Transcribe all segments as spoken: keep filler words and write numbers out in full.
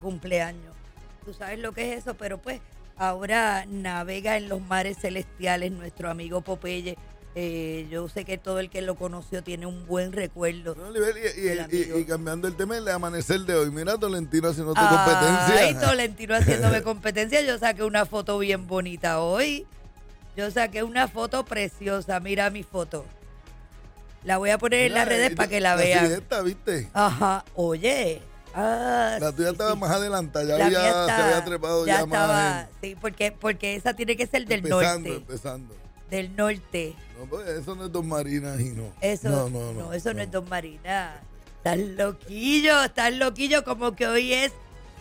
cumpleaños. Tú sabes lo que es eso, pero pues ahora navega en los mares celestiales nuestro amigo Popeye. Eh, yo sé que todo el que lo conoció tiene un buen recuerdo. No, Libel, y, del y, y, amigo. y cambiando el tema, el amanecer de hoy. Mira, Tolentino haciéndote Ay, competencia. Tolentino haciéndome competencia. Yo saqué una foto bien bonita hoy. Yo saqué una foto preciosa. Mira mi foto. La voy a poner en Mira, las redes y- para que la así vean. esta, ¿viste? Ajá, oye. Ah, La tuya sí, estaba sí. más adelantada, ya La había, mía se está- había trepado ya, ya más estaba, en- sí, porque, porque esa tiene que ser del empezando, norte. empezando. Del norte. No, pues eso no es Don Marinas y no. Eso no, no, no, eso no, es Don Marina. Estás loquillo, estás loquillo, como que hoy es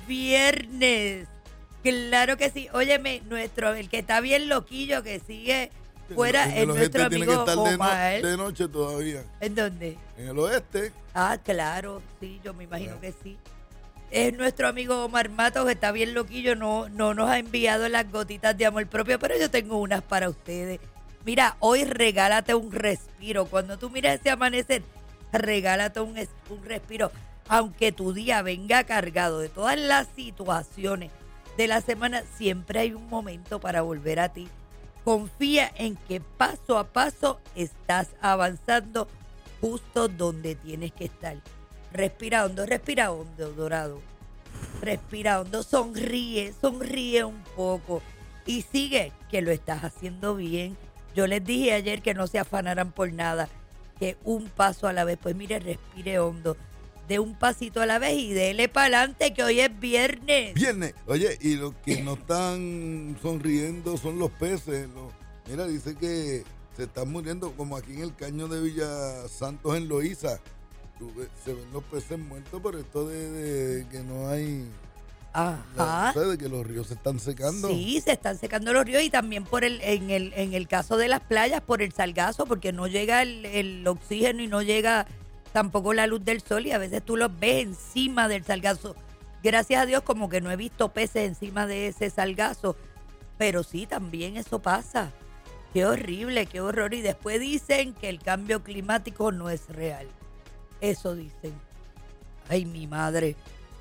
viernes. Claro que sí. Óyeme, nuestro, el que está bien loquillo, que sigue fuera, En es el nuestro oeste tiene que amigo estar de, no- Omar. de noche todavía. ¿En dónde? En el oeste. Ah, claro, sí, yo me imagino Ah. que sí. Es nuestro amigo Omar Matos, que está bien loquillo, no, no nos ha enviado las gotitas de amor propio, pero yo tengo unas para ustedes. Mira, hoy regálate un respiro. Cuando tú miras ese amanecer, regálate un, es- un respiro. Aunque tu día venga cargado de todas las situaciones de la semana, siempre hay un momento para volver a ti. Confía en que paso a paso estás avanzando justo donde tienes que estar. Respira hondo, respira hondo, Dorado. Respira hondo, sonríe, sonríe un poco y sigue, que lo estás haciendo bien. Yo les dije ayer que no se afanaran por nada, que un paso a la vez. Pues mire, respire hondo, de un pasito a la vez y dele para adelante, que hoy es viernes. Viernes. Oye, y los que no están sonriendo son los peces. los- Mira, dice que se están muriendo, como aquí en el caño de Villa Santos en Loíza. Tú ves- Se ven los peces muertos por esto de, de que no hay... Ajá. La, ¿sabes? De que los ríos se están secando. Sí, se están secando los ríos y también por el en el en el caso de las playas por el sargazo, porque no llega el, el oxígeno y no llega tampoco la luz del sol y a veces tú los ves encima del sargazo. Gracias a Dios como que no he visto peces encima de ese sargazo, pero sí, también eso pasa. Qué horrible, qué horror. Y después dicen que el cambio climático no es real. Eso dicen. Ay, mi madre.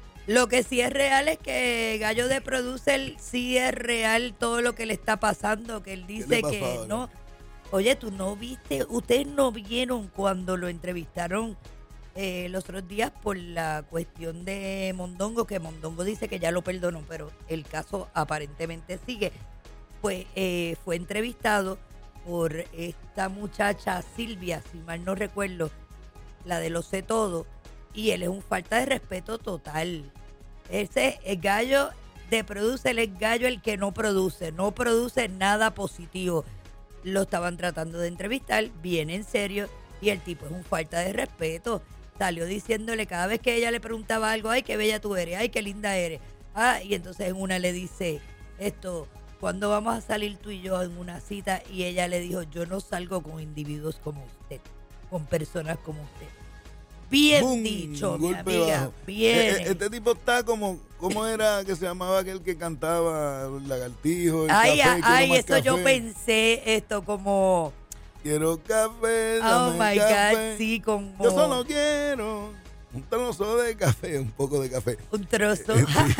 Lo que sí es real es que Gallo de Producer sí es real todo lo que le está pasando, que él le dice pasó que ahora? no. Oye, tú no viste, ustedes no vieron cuando lo entrevistaron eh, los otros días por la cuestión de Mondongo, que Mondongo dice que ya lo perdonó, pero el caso aparentemente sigue. Pues eh, fue entrevistado por esta muchacha Silvia, si mal no recuerdo, la de Lo Sé Todo, y él es un falta de respeto total. Ese es Gallo de Producer, es Gallo el que no produce, no produce nada positivo. Lo estaban tratando de entrevistar bien en serio y el tipo es un falta de respeto. Salió diciéndole cada vez que ella le preguntaba algo, ay, qué bella tú eres, ay, qué linda eres. Ah, y entonces en una le dice esto, ¿cuándo vamos a salir tú y yo en una cita? Y ella le dijo, yo no salgo con individuos como usted, con personas como usted. Bien ¡Bum! dicho, mi Golpe amiga, bajo. bien. Eh, eh, Este tipo está como, ¿cómo era que se llamaba aquel que cantaba el lagartijo? El Ay, café, ay, quiero ay, más eso yo café, pensé, esto como, Quiero café, oh dame my café. God, sí, como Yo solo quiero un trozo de café, un poco de café. un trozo.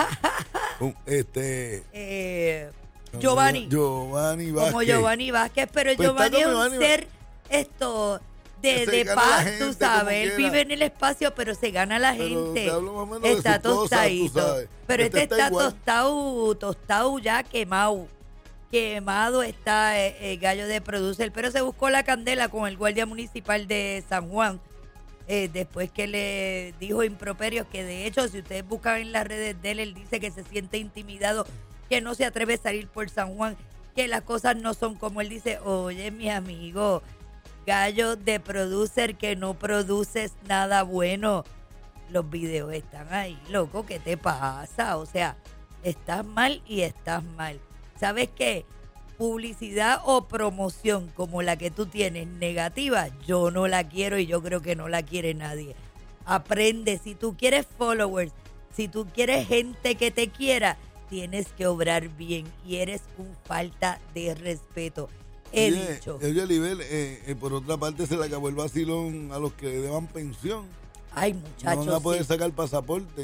Un- este Eh, Giovanni, Giovanni Vázquez. como Giovanni Vázquez, pero Pues está Giovanni es como un Giovanni ser esto de, Que se de gana la paz, gente tú como sabes, él quiera. vive en el espacio, pero se gana la Pero gente. te hablo más o menos de Está sus cosas, tú tostadito. sabes. Pero Este este, está está igual. tostado, tostado ya quemado. Quemado está eh, eh, Gallo de Producer, pero se buscó la candela con el guardia municipal de San Juan. Eh, después que le dijo improperios, que de hecho si ustedes buscan en las redes de él, él dice que se siente intimidado, que no se atreve a salir por San Juan, que las cosas no son como él dice. Oye, mi amigo, Gallo de Producer, que no produces nada bueno. Los videos están ahí, loco, ¿qué te pasa? O sea, estás mal y estás mal. ¿Sabes qué? Publicidad o promoción como la que tú tienes negativa, yo no la quiero y yo creo que no la quiere nadie. Aprende, si tú quieres followers, si tú quieres gente que te quiera, tienes que obrar bien y eres un falta de respeto. He Oye, dicho. oye, Libel, eh, eh, por otra parte se le acabó el vacilón a los que deban pensión. Ay, No muchachos. van a poder sí. sacar pasaporte.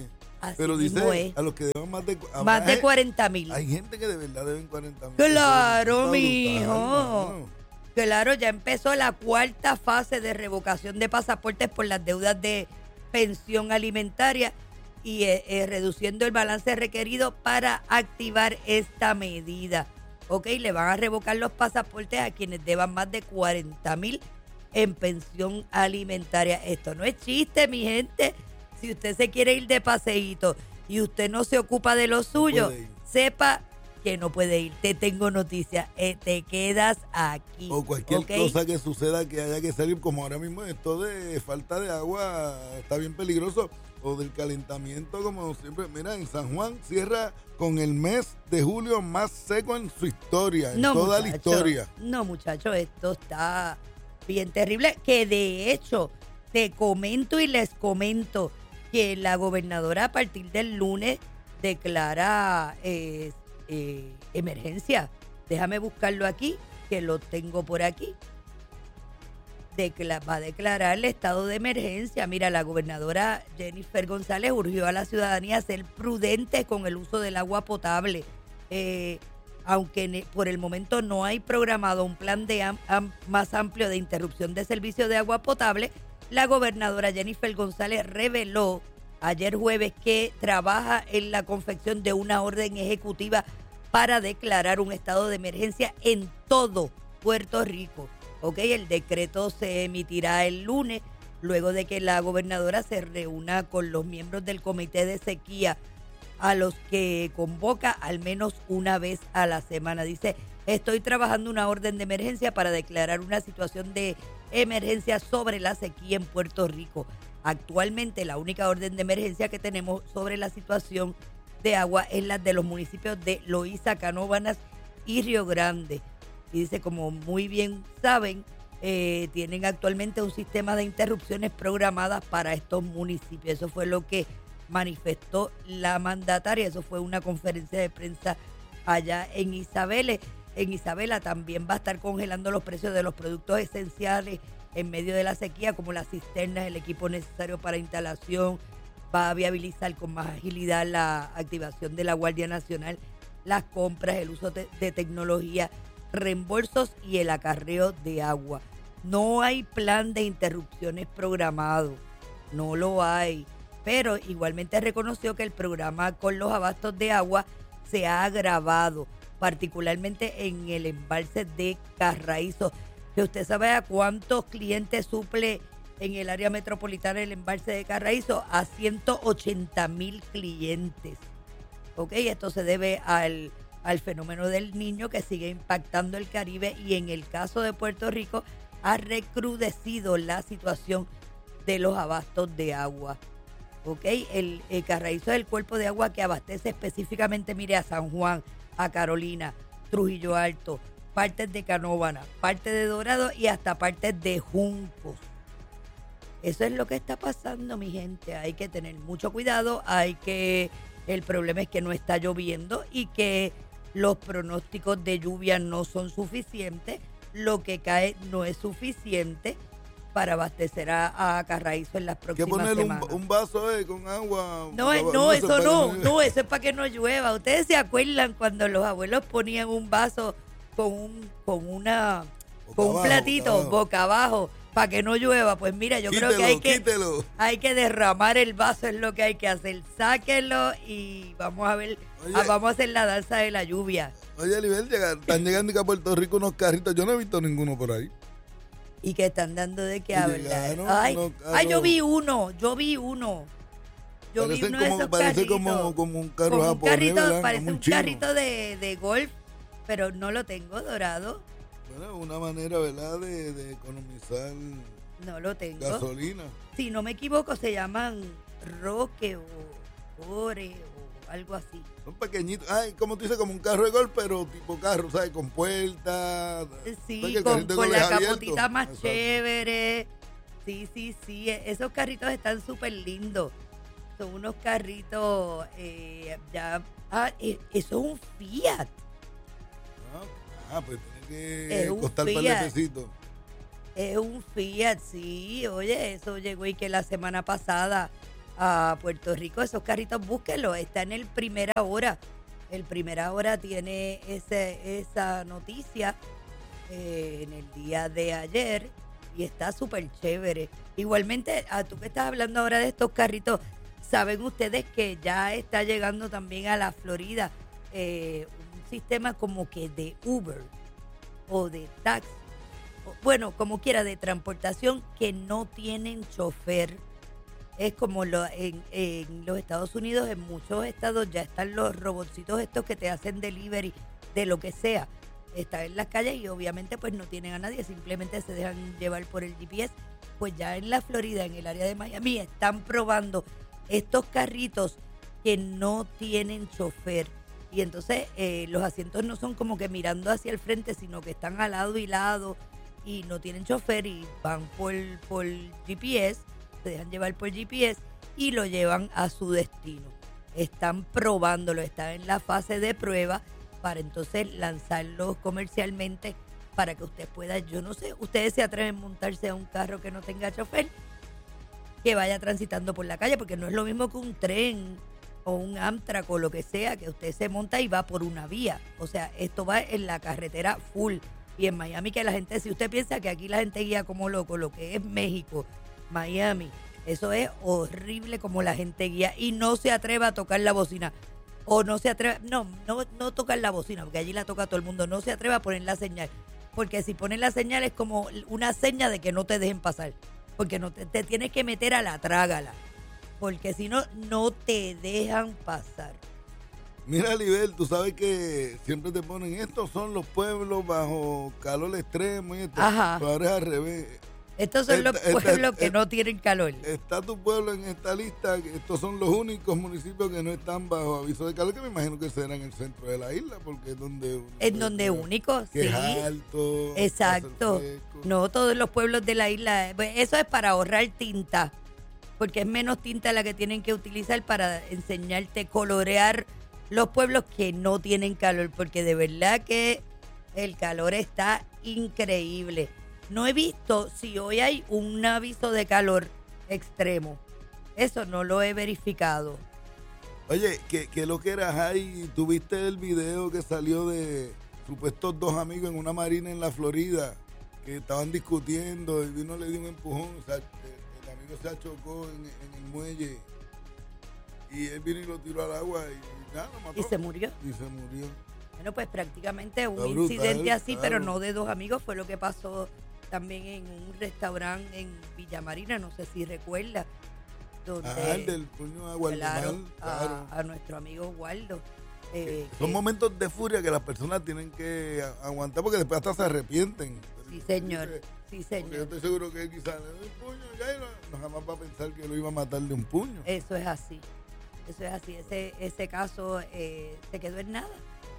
Así Pero mismo dice es. a los que deban más de... a Más de hay- cuarenta mil. Hay gente que de verdad deben cuarenta mil. Claro, mijo. Claro, ya empezó la cuarta fase de revocación de pasaportes por las deudas de pensión alimentaria y eh, eh, reduciendo el balance requerido para activar esta medida. Ok, le van a revocar los pasaportes a quienes deban más de cuarenta mil en pensión alimentaria. Esto no es chiste, mi gente. Si usted se quiere ir de paseíto y usted no se ocupa de lo suyo, puede ir. sepa que no puede ir. Te tengo noticias. Eh, te quedas aquí. O cualquier ¿ok? cosa que suceda que haya que salir, como ahora mismo esto de falta de agua está bien peligroso, o del calentamiento, como siempre. Mira, en San Juan cierra con el mes de julio más seco en su historia, en No, toda la muchacho, historia. No, muchachos, esto está bien terrible. Que de hecho, te comento y les comento que la gobernadora a partir del lunes declara eh, eh, emergencia. Déjame buscarlo aquí, que lo tengo por aquí. Decla- va a declarar el estado de emergencia. Mira, la gobernadora Jennifer González urgió a la ciudadanía a ser prudente con el uso del agua potable. Eh, aunque ne- por el momento no hay programado un plan de am- am- más amplio de interrupción de servicio de agua potable, la gobernadora Jennifer González reveló ayer jueves que trabaja en la confección de una orden ejecutiva para declarar un estado de emergencia en todo Puerto Rico. Ok, el decreto se emitirá el lunes, luego de que la gobernadora se reúna con los miembros del comité de sequía, a los que convoca al menos una vez a la semana. Dice, estoy trabajando una orden de emergencia para declarar una situación de emergencia sobre la sequía en Puerto Rico. Actualmente la única orden de emergencia que tenemos sobre la situación de agua es la de los municipios de Loíza, Canóvanas y Río Grande. Y dice, como muy bien saben, eh, tienen actualmente un sistema de interrupciones programadas para estos municipios. Eso fue lo que manifestó la mandataria. Eso fue una conferencia de prensa allá en Isabela. En Isabela también va a estar congelando los precios de los productos esenciales en medio de la sequía, como las cisternas, el equipo necesario para instalación. Va a viabilizar con más agilidad la activación de la Guardia Nacional, las compras, el uso de, de tecnología, reembolsos y el acarreo de agua. No hay plan de interrupciones programado, no lo hay, pero igualmente reconoció que el programa con los abastos de agua se ha agravado, particularmente en el embalse de Carraízo, que usted sabe a cuántos clientes suple en el área metropolitana el embalse de Carraízo, a ciento ochenta mil clientes. Ok, esto se debe al al fenómeno del Niño que sigue impactando el Caribe y en el caso de Puerto Rico ha recrudecido la situación de los abastos de agua. ¿Ok? El, el Carraízo es el cuerpo de agua que abastece específicamente, mire, a San Juan, a Carolina, Trujillo Alto, partes de Canóvanas, partes de Dorado y hasta partes de Juncos. Eso es lo que está pasando, mi gente. Hay que tener mucho cuidado, hay que... El problema es que no está lloviendo y que los pronósticos de lluvia no son suficientes. Lo que cae no es suficiente para abastecer a, a Carraízo en las ¿Qué próximas ponerle un, semanas. un vaso eh, con agua? No, es- Para- no, sé, eso para que no, llueva. no, eso es para que no llueva. Ustedes se acuerdan cuando los abuelos ponían un vaso con un, con una, Boca con un abajo, platito boca abajo. boca abajo para que no llueva. Pues mira, yo creo que hay que, Quítelo. hay que derramar el vaso, es lo que hay que hacer. Sáquenlo y vamos a ver, Oye. ah, vamos a hacer la danza de la lluvia. Oye, Nivel, llegan, están llegando acá a Puerto Rico unos carritos. Yo no he visto ninguno por ahí. Y que están dando de qué Y hablar. llegaron Ay, unos ay, yo carros. vi uno, yo vi uno. Yo vi Parecen uno de como, esos parece carritos. como, como un carro Como un japonés, carrito, ¿verdad? parece Como un, chino. carrito de, de golf, pero no lo tengo dorado. Bueno, una manera, ¿verdad?, de, de economizar No lo tengo. gasolina. Si no me equivoco, se llaman Roque o Ore o algo así. Son pequeñitos. Ay, como tú dices, como un carro de golf, pero tipo carro, ¿sabes? Con puertas. Sí, ¿Sabes que el con, carrito de con golf la es abierto? capotita más Exacto. chévere. Sí, sí, sí. e- Esos carritos están súper lindos. Son unos carritos eh, ya... Ah, e- eso es un Fiat. Ah, ah, pues tiene Es que un costar un par Fiat. de pesitos. Es un Fiat, sí. Oye, eso llegó y que la semana pasada a Puerto Rico, esos carritos, búsquenlos, está en el Primera Hora. El Primera Hora tiene ese, esa noticia eh, en el día de ayer y está súper chévere. Igualmente, a tú que estás hablando ahora de estos carritos, ¿saben ustedes que ya está llegando también a la Florida eh, un sistema como que de Uber o de taxi? O, bueno, como quiera, de transportación que no tienen chofer. Es como lo, en, en los Estados Unidos, en muchos estados ya están los robotcitos estos que te hacen delivery de lo que sea. Están en las calles y obviamente pues no tienen a nadie, simplemente se dejan llevar por el G P S. Pues ya en la Florida, en el área de Miami, están probando estos carritos que no tienen chofer. Y entonces eh, los asientos no son como que mirando hacia el frente, sino que están al lado y lado y no tienen chofer y van por, por G P S. Se dejan llevar por G P S y lo llevan a su destino. Están probándolo, están en la fase de prueba para entonces lanzarlo comercialmente para que usted pueda, yo no sé, ustedes se atreven a montarse a un carro que no tenga chofer, que vaya transitando por la calle, porque no es lo mismo que un tren o un Amtrak o lo que sea, que usted se monta y va por una vía. O sea, esto va en la carretera full. Y en Miami que la gente, si usted piensa que aquí la gente guía como loco, lo que es México, Miami, eso es horrible como la gente guía y no se atreva a tocar la bocina o no se atreve, no, no, no tocar la bocina porque allí la toca todo el mundo, no se atreva a poner la señal, porque si ponen la señal es como una seña de que no te dejen pasar, porque no te, te tienes que meter a la trágala, porque si no, no te dejan pasar. Mira, Libel, tú sabes que siempre te ponen, estos son los pueblos bajo calor extremo y esto, Ajá. pero ahora es al revés. Estos son Esta- los esta- pueblos esta- que no tienen calor. Está tu pueblo en esta lista, que estos son los únicos municipios que no están bajo aviso de calor, que me imagino que será en el centro de la isla, porque es donde... uno En puede donde estar, único, que sí. es alto. Exacto. hace fresco. No todos los pueblos de la isla. Pues eso es para ahorrar tinta, porque es menos tinta la que tienen que utilizar para enseñarte, colorear los pueblos que no tienen calor, porque de verdad que el calor está increíble. No he visto si hoy hay un aviso de calor extremo. Eso no lo he verificado. Oye, que, que lo que era, Jai, tuviste el video que salió de supuestos dos amigos en una marina en la Florida que estaban discutiendo y uno le dio un empujón, o sea, el, el amigo se achocó en, en el muelle y él vino y lo tiró al agua y nada, lo mató. Y se murió. Y se murió. Bueno, pues prácticamente un Está brutal, incidente así, claro. pero no de dos amigos, fue lo que pasó también en un restaurante en Villa Marina, no sé si recuerda, donde Ah, el del puño a Guardemar, claro, claro. a, a nuestro amigo Waldo. eh, Son que- momentos de furia que las personas tienen que a- aguantar porque después hasta se arrepienten. Sí, señor, Dice, sí, porque yo señor. estoy seguro que él quizás le dio un puño ya y no, no jamás va a pensar que lo iba a matar de un puño. Eso es así, eso es así. Ese, ese caso eh, se quedó en nada.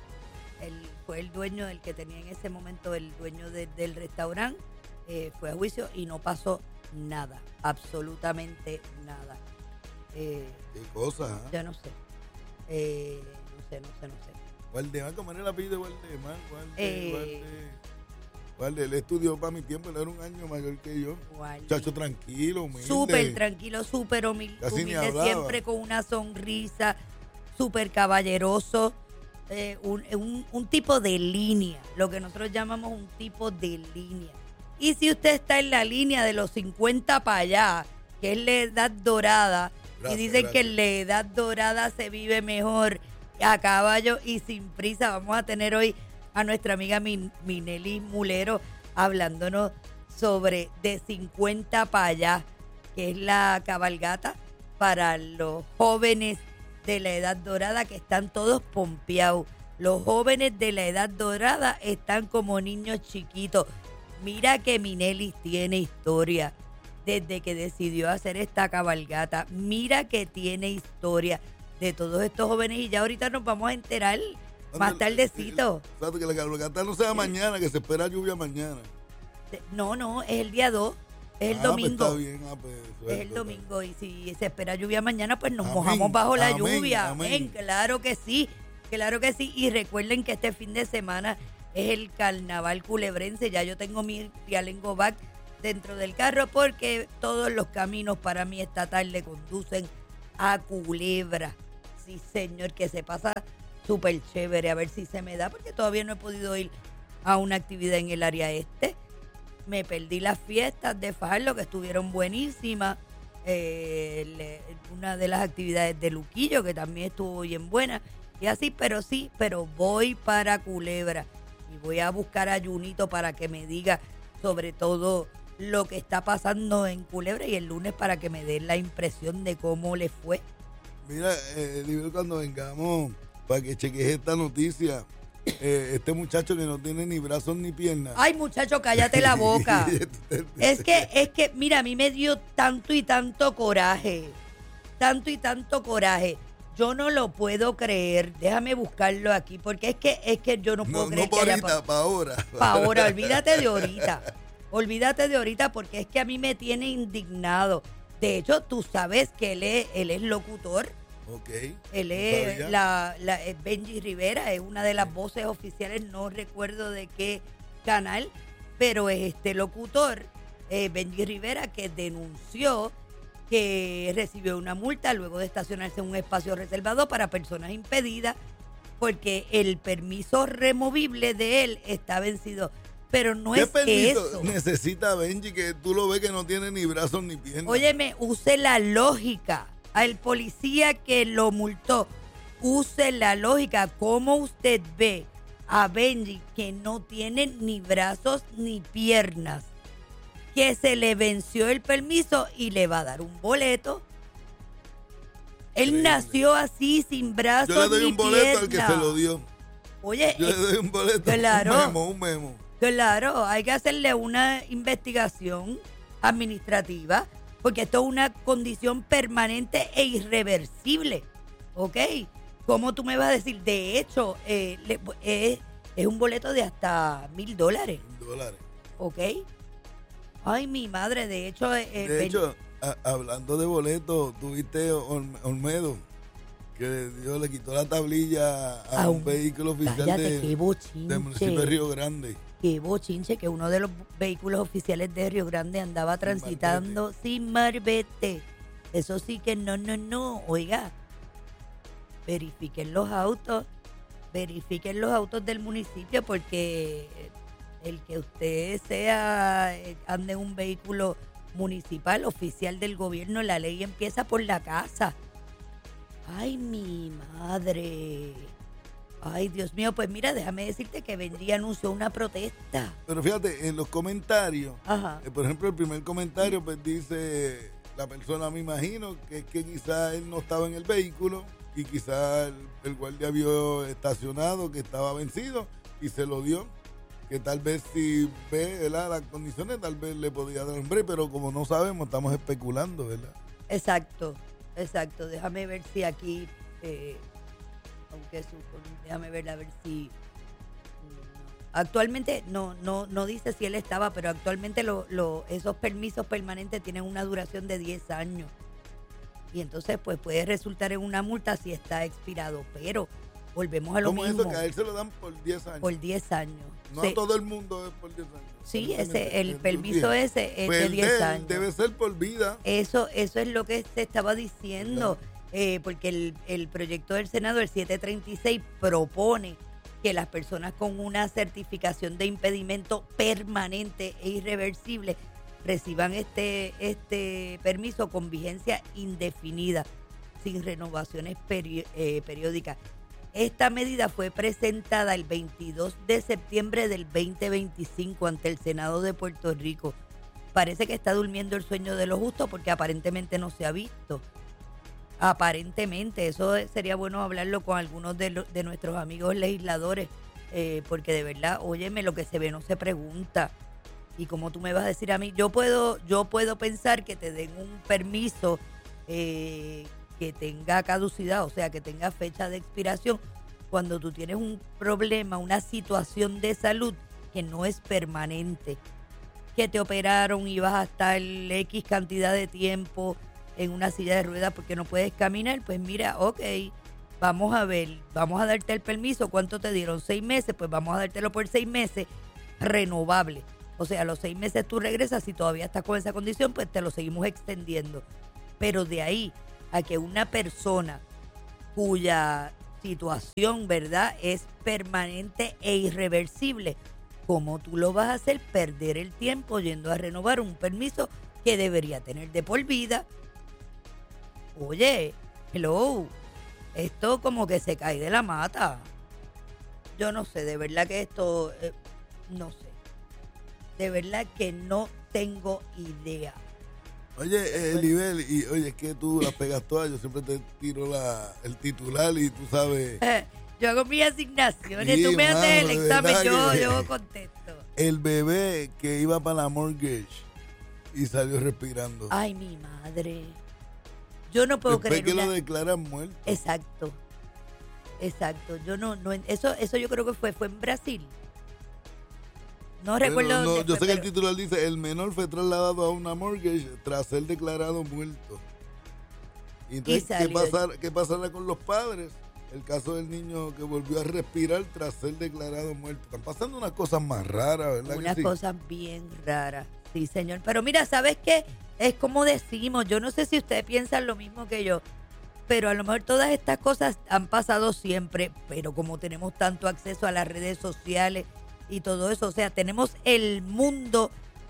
Él fue el dueño, el que tenía en ese momento, el dueño de- del restaurante, eh, fue a juicio y no pasó nada, absolutamente nada. Eh, Qué cosa, ¿ah? ya no sé, eh, no sé, no sé, no sé. Waldemar, ¿cómo era el apellido de Waldemar? Walde, Eh. Walde. Walde, él estudió para mi tiempo, él era un año mayor que yo. Walde. Chacho tranquilo, humilde. Súper tranquilo, súper humilde, Casi ni humilde, hablaba. siempre con una sonrisa, súper caballeroso, eh, un, un- un tipo de línea, lo que nosotros llamamos un tipo de línea. Y si usted está en la línea de los cincuenta para allá, que es la edad dorada, Gracias, y dicen gracias. que en la edad dorada se vive mejor a caballo y sin prisa, vamos a tener hoy a nuestra amiga Min- Minelli Mulero hablándonos sobre de cincuenta para allá, que es la cabalgata para los jóvenes de la edad dorada que están todos pompeados. Los jóvenes de la edad dorada están como niños chiquitos. Mira que Minelli tiene historia desde que decidió hacer esta cabalgata. Mira que tiene historia de todos estos jóvenes y ya ahorita nos vamos a enterar más tardecito. Exacto, que la cabalgata no sea mañana, que se espera lluvia mañana. No, no, es el día dos, es el Ah, pues domingo. está bien, ah, pues, Es suerte, el domingo y si se espera lluvia mañana, pues nos Amén, mojamos bajo la amén, lluvia. amén. Amén, claro que sí, claro que sí. Y recuerden que este fin de semana es el carnaval culebrense. Ya yo tengo mi Rialengo Back dentro del carro porque todos los caminos para mí esta tarde conducen a Culebra. Sí, señor, que se pasa súper chévere, a ver si se me da, porque todavía no he podido ir a una actividad en el área este. Me perdí las fiestas de Fajardo, que estuvieron buenísimas. Eh, le, una de las actividades de Luquillo, que también estuvo bien buena. Y así, pero sí, pero voy para Culebra. Y voy a buscar a Junito para que me diga sobre todo lo que está pasando en Culebra, y el lunes para que me den la impresión de cómo le fue. Mira, eh, Libero, cuando vengamos, para que cheques esta noticia, eh, este muchacho que no tiene ni brazos ni piernas. Ay, muchacho, cállate la boca. es que, es que, mira, a mí me dio tanto y tanto coraje, tanto y tanto coraje. Yo no lo puedo creer. Déjame buscarlo aquí, porque es que, es que yo no puedo no, creer no para que ahorita, haya... para ahora. Para ahora, olvídate de ahorita. Olvídate de ahorita, porque es que a mí me tiene indignado. De hecho, tú sabes que él es, él es locutor. Ok. Él es la, la es Benji Rivera, es una de las voces oficiales, no recuerdo de qué canal, pero es este locutor, eh, Benji Rivera, que denunció que recibió una multa luego de estacionarse en un espacio reservado para personas impedidas, porque el permiso removible de él está vencido. Pero no es permiso eso. Necesita Benji, que tú lo ves que no tiene ni brazos ni piernas? Óyeme, use la lógica. Al policía que lo multó, use la lógica. ¿Cómo usted ve a Benji, que no tiene ni brazos ni piernas, que se le venció el permiso y le va a dar un boleto? Él Increíble. Nació así, sin brazos ni piernas. Yo le doy un boleto al que se lo dio. Oye, Yo le doy un boleto, claro, un memo, un memo. Claro, hay que hacerle una investigación administrativa, porque esto es una condición permanente e irreversible, ¿ok? ¿Cómo tú me vas a decir? De hecho, eh, le, eh, es un boleto de hasta mil dólares. Mil dólares. ¿Ok? Ay, mi madre, de hecho... Eh, de ben... hecho, a, hablando de boletos, tuviste Olmedo, que Dios le quitó la tablilla a, a un, un vehículo oficial cállate, de, del municipio de Río Grande. Qué bochinche, que uno de los vehículos oficiales de Río Grande andaba transitando sin marbete. Eso sí que no, no, no. Oiga, verifiquen los autos, verifiquen los autos del municipio, porque el que usted sea, ande en un vehículo municipal, oficial del gobierno, la ley empieza por la casa. Ay, mi madre. Ay, Dios mío, pues mira, déjame decirte que Benji anunció una protesta. Pero fíjate, en los comentarios, Ajá. Eh, por ejemplo, el primer comentario, pues dice la persona, me imagino, que es que quizás él no estaba en el vehículo y quizás el, el guardia vio estacionado, que estaba vencido y se lo dio. Que tal vez si ve, ¿verdad?, las condiciones, tal vez le podía dar un break, pero como no sabemos, estamos especulando, ¿verdad? Exacto, exacto. Déjame ver si aquí... Eh, aunque su, déjame ver a ver si actualmente no no no dice si él estaba, pero actualmente lo, lo, esos permisos permanentes tienen una duración de diez años, y entonces pues puede resultar en una multa si está expirado, pero volvemos a lo ¿Cómo mismo. ¿Cómo es eso, que a él se lo dan por diez años? Por diez años. No sí. A todo el mundo es por diez años. Sí, ese, el permiso ese es pues de diez años. Debe ser por vida. Eso, eso es lo que se estaba diciendo. Claro. Eh, porque el, el proyecto del Senado, el setecientos treinta y seis, propone que las personas con una certificación de impedimento permanente e irreversible reciban este, este permiso con vigencia indefinida, sin renovaciones peri- eh, periódicas. Esta medida fue presentada el veintidós de septiembre del veinte veinticinco ante el Senado de Puerto Rico. Parece que está durmiendo el sueño de los justos, porque aparentemente no se ha visto. Aparentemente, eso sería bueno hablarlo con algunos de, lo, de nuestros amigos legisladores, eh, porque de verdad, óyeme, lo que se ve no se pregunta. Y como tú me vas a decir a mí, yo puedo, yo puedo pensar que te den un permiso eh, que tenga caducidad, o sea, que tenga fecha de expiración, cuando tú tienes un problema, una situación de salud que no es permanente, que te operaron y vas a estar X cantidad de tiempo en una silla de ruedas porque no puedes caminar, pues mira, ok, vamos a ver, vamos a darte el permiso. ¿Cuánto te dieron? Seis meses, pues vamos a dártelo por seis meses, renovable. O sea, a los seis meses tú regresas, si todavía estás con esa condición, pues te lo seguimos extendiendo. Pero de ahí a que una persona cuya situación, ¿verdad?, es permanente e irreversible, ¿cómo tú lo vas a hacer perder el tiempo yendo a renovar un permiso que debería tener de por vida? Oye, hello, esto como que se cae de la mata. Yo no sé, de verdad que esto, eh, no sé. De verdad que no tengo idea. Oye, Elibel, y oye, es que tú las pegas todas, yo siempre te tiro la, el titular y tú sabes. Yo hago mis asignaciones, Sí, tú me mano, haces el de examen, verdad yo, que- yo contesto. El bebé que iba para la mortgage y salió respirando. Ay, mi madre. Yo no puedo Después creer que una... lo declaran muerto. Exacto. Exacto. Yo no, no, eso, eso yo creo que fue, fue en Brasil. No Pero recuerdo no, dónde yo fue, sé que el pero- titular dice, el menor fue trasladado a una mortgage tras ser declarado muerto. Y entonces, Y ¿qué, salió. pasar, ¿qué pasará con los padres? El caso del niño que volvió a respirar tras ser declarado muerto. Están pasando unas cosas más raras, ¿verdad? Unas que sí? cosas bien raras, sí, señor. Pero mira, ¿sabes qué? Es como decimos, yo no sé si ustedes piensan lo mismo que yo, pero a lo mejor todas estas cosas han pasado siempre, pero como tenemos tanto acceso a las redes sociales y todo eso, o sea, tenemos el mundo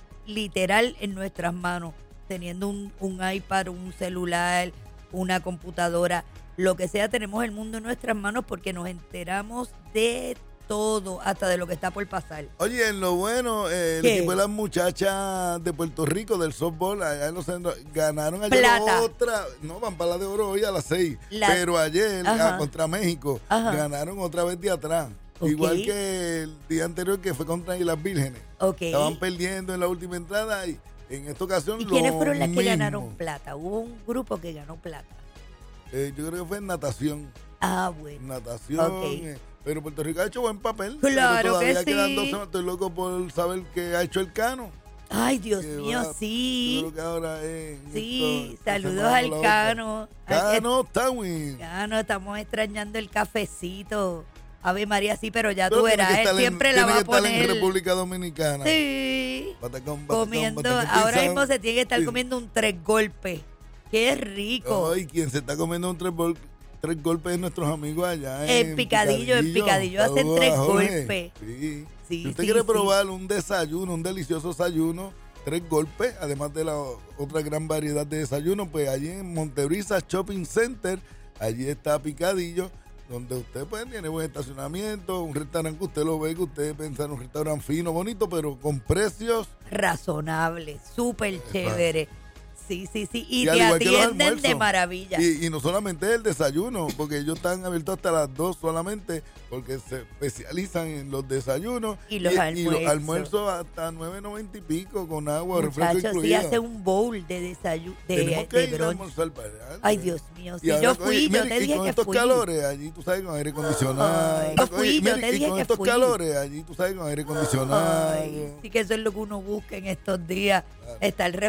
literal en nuestras manos, teniendo un, un iPad, un celular, una computadora, lo que sea, tenemos el mundo en nuestras manos porque nos enteramos de todo, hasta de lo que está por pasar. Oye, en lo bueno, eh, el ¿Qué? equipo de las muchachas de Puerto Rico del softball, allá en los centros, ganaron ayer Plata. otra, no, van para la de oro hoy a las seis, La- pero ayer Ajá. ah, contra México Ajá. ganaron otra vez de atrás. Ok. Igual que el día anterior que fue contra las Vírgenes. Ok. Estaban perdiendo en la última entrada y en esta ocasión ¿Y quiénes lo fueron las que mismo. ganaron plata? Hubo un grupo que ganó plata. Eh, yo creo que fue en natación. Ah, bueno. Natación. Ok. eh, pero Puerto Rico ha hecho buen papel. Claro pero todavía que quedan sí. dos semanas. Estoy loco por saber qué ha hecho el Cano. Ay, Dios que mío, va- sí. Yo creo que ahora es en Sí, esto, esta saludos semana al o la otra. Cano. Ay, Cano Tawin. Cano, estamos extrañando el cafecito. Ave María, sí, pero ya Pero tú tiene verás, que él estar en- siempre la tiene va que a estar poner. en República Dominicana. Sí. Patacón, patacón, Comiendo, patacón, ahora pizza. mismo se tiene que estar Sí. comiendo un tres golpes. Qué rico. Ay, quien se está comiendo un tres, gol- tres golpes de nuestros amigos allá En en Picadillo, en Picadillo hacen Saludos tres a Jorge. golpes. Sí. Sí, Si usted sí, quiere sí. probar un desayuno, un delicioso desayuno, tres golpes, además de la otra gran variedad de desayunos, pues allí en Montebrisa Shopping Center, allí está Picadillo, donde usted pues tiene buen estacionamiento, un restaurante que usted lo ve, que usted piensa en un restaurante fino, bonito, pero con precios. Razonable, súper chévere. Sí, sí, sí. Y, Y al te igual que los atienden de almuerzos. maravilla. Y, y no solamente el desayuno, porque ellos están abiertos hasta las dos solamente, porque se especializan en los desayunos Y los y almuerzos. los almuerzos hasta nueve noventa y pico con agua, refresco Muchachos, sí incluido. hace un bowl de desayuno, de, Tenemos que de ir a brunch. almorzar para allá. Ay, Dios mío, Y si ahora, yo oye, fui, yo mire, te y dije con que estos fui. calores, allí tú sabes con aire acondicionado. Ay, yo fui, Oye, yo mire, te y dije con que estos fui. calores, allí tú sabes con aire acondicionado. Ay, sí que eso es lo que uno busca en estos días. Estar